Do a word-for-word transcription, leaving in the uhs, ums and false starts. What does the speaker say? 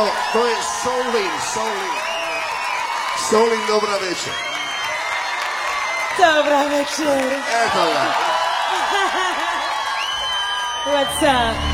Evo, to je Solin, Solin. Solin, dobra večer. Dobra večer. Eto ga. What's up?